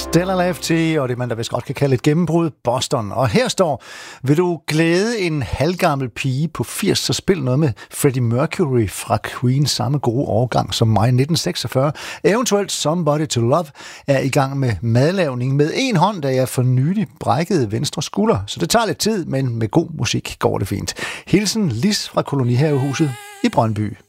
Stella Lefty, og det man der vist godt kan kalde et gennembrud, Boston. Og her står, vil du glæde en halvgammel pige på 80, så spil noget med Freddie Mercury fra Queen, samme gode årgang som mig, 1946. Eventuelt Somebody to Love er i gang med madlavning med en hånd, da jeg for nylig brækkede venstre skulder. Så det tager lidt tid, men med god musik går det fint. Hilsen Lis fra Kolonihavehuset i Brøndby.